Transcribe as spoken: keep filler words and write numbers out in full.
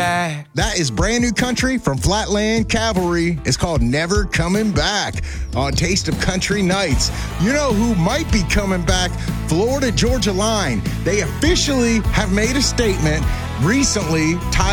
back. That is brand new country from Flatland Cavalry. It's called Never Coming Back on Taste of Country Nights. You know who might be coming back? Florida Georgia Line. They officially have made a statement recently.